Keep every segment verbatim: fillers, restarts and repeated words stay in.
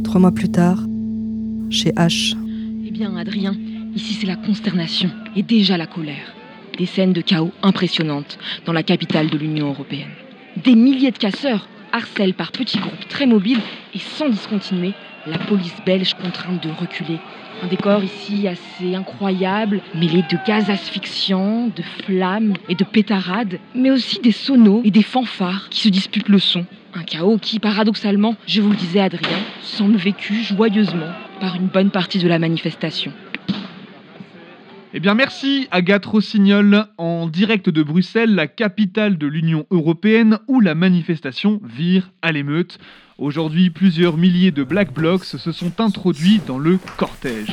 Trois mois plus tard, chez H. Eh bien, Adrien, ici c'est la consternation et déjà la colère. Des scènes de chaos impressionnantes dans la capitale de l'Union européenne. Des milliers de casseurs harcèlent par petits groupes très mobiles et sans discontinuer la police belge contrainte de reculer. Un décor ici assez incroyable, mêlé de gaz asphyxiants, de flammes et de pétarades, mais aussi des sonos et des fanfares qui se disputent le son. Un chaos qui, paradoxalement, je vous le disais Adrien, semble vécu joyeusement par une bonne partie de la manifestation. Eh bien merci Agathe Rossignol, en direct de Bruxelles, la capitale de l'Union européenne, où la manifestation vire à l'émeute. Aujourd'hui, plusieurs milliers de Black Blocs se sont introduits dans le cortège.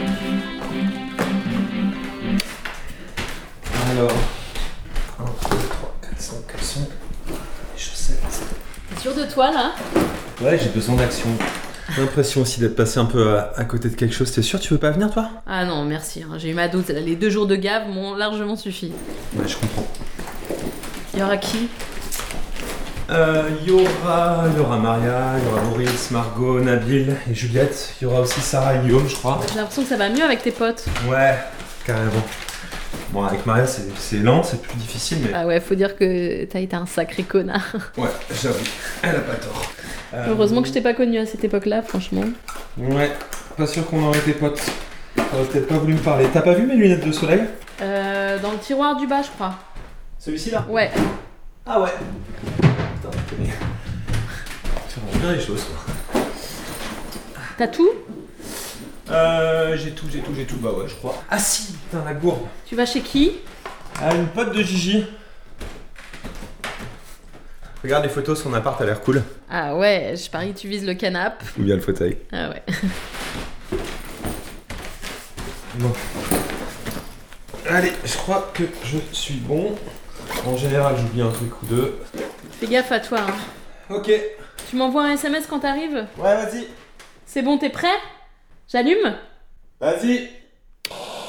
Alors, un, deux, trois, quatre, cinq, caleçons, les chaussettes. T'es sûr de toi là? Ouais, j'ai besoin d'action. J'ai l'impression aussi d'être passé un peu à, à côté de quelque chose. T'es sûr, tu veux pas venir toi? Ah non, merci, hein. J'ai eu ma dose. Les deux jours de gave m'ont largement suffi. Ouais, je comprends. Y aura qui? Euh, y aura, y aura Maria, y aura Maurice, Margot, Nabil et Juliette. Y aura aussi Sarah et Guillaume, je crois. J'ai l'impression que ça va mieux avec tes potes. Ouais, carrément. Bon, avec Maria, c'est, c'est lent, c'est plus difficile, mais... Ah ouais, faut dire que t'as été un sacré connard. Ouais, j'avoue, elle a pas tort. Euh... Heureusement que je t'ai pas connu à cette époque-là, franchement. Ouais, pas sûr qu'on aurait été potes. T'aurais peut-être pas voulu me parler. T'as pas vu mes lunettes de soleil? Euh, dans le tiroir du bas, je crois. Celui-ci là? Ouais. Ah ouais. Putain, mais... tu ranges bien les choses, quoi. T'as tout? Euh, j'ai tout, j'ai tout, j'ai tout, bah ouais, je crois. Ah si, putain, la gourde. Tu vas chez qui? Ah, une pote de Gigi. Regarde les photos, son appart a l'air cool. Ah ouais, je parie que tu vises le canapé. Ou bien le fauteuil. Ah ouais. Bon. Allez, je crois que je suis bon. En général, j'oublie un truc ou deux. Fais gaffe à toi, hein. Ok. Tu m'envoies un S M S quand t'arrives? Ouais, vas-y. C'est bon, t'es prêt? J'allume? Vas-y.